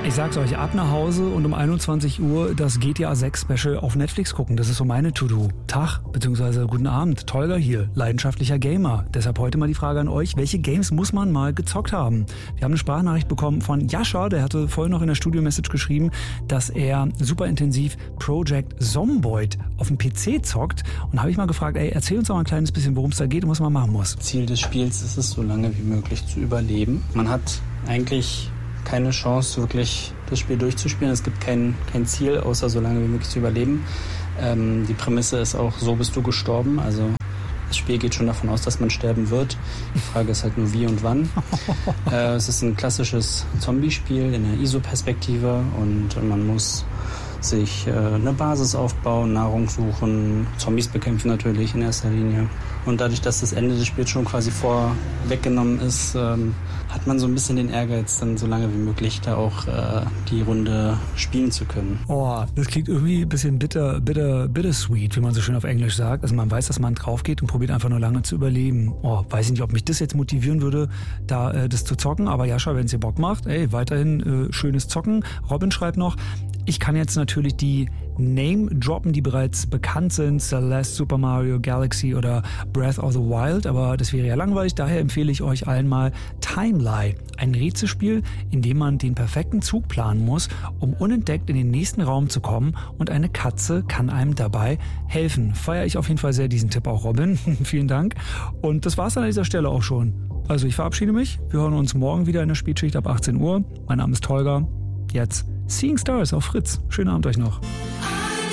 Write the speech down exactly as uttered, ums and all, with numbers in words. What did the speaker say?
Ich sag's euch, ab nach Hause und um einundzwanzig Uhr das G T A sechs Special auf Netflix gucken. Das ist so meine To-Do. Tag, beziehungsweise guten Abend. Tolga hier, leidenschaftlicher Gamer. Deshalb heute mal die Frage an euch, welche Games muss man mal gezockt haben? Wir haben eine Sprachnachricht bekommen von Jascha, der hatte vorhin noch in der Studio-Message geschrieben, dass er super intensiv Project Zomboid auf dem P C zockt. Und habe ich mal gefragt, ey, erzähl uns doch mal ein kleines bisschen, worum es da geht und was man machen muss. Ziel des Spiels ist es, so lange wie möglich zu überleben. Man hat eigentlich keine Chance, wirklich das Spiel durchzuspielen. Es gibt kein, kein Ziel, außer so lange wie möglich zu überleben. Ähm, die Prämisse ist auch, so bist du gestorben. Also das Spiel geht schon davon aus, dass man sterben wird. Die Frage ist halt nur wie und wann. äh, es ist ein klassisches Zombie-Spiel in der I S O-Perspektive und man muss sich äh, eine Basis aufbauen, Nahrung suchen, Zombies bekämpfen natürlich in erster Linie. Und dadurch, dass das Ende des Spiels schon quasi vorweggenommen ist, ähm, hat man so ein bisschen den Ehrgeiz, dann so lange wie möglich da auch äh, die Runde spielen zu können. Oh, das klingt irgendwie ein bisschen bitter, bitter, bittersweet, wie man so schön auf Englisch sagt. Also man weiß, dass man drauf geht und probiert einfach nur lange zu überleben. Oh, weiß ich nicht, ob mich das jetzt motivieren würde, da äh, das zu zocken. Aber Jascha, wenn es dir Bock macht, ey, weiterhin äh, schönes Zocken. Robin schreibt noch, ich kann jetzt natürlich die Name droppen, die bereits bekannt sind, Celeste, Super Mario Galaxy oder Breath of the Wild, aber das wäre ja langweilig, daher empfehle ich euch allen mal Timeline, ein Rätselspiel, in dem man den perfekten Zug planen muss, um unentdeckt in den nächsten Raum zu kommen und eine Katze kann einem dabei helfen. Feiere ich auf jeden Fall sehr diesen Tipp auch, Robin. Vielen Dank. Und das war's dann an dieser Stelle auch schon. Also ich verabschiede mich, wir hören uns morgen wieder in der Spätschicht ab achtzehn Uhr. Mein Name ist Tolga. Jetzt Seeing Stars auf Fritz. Schönen Abend euch noch.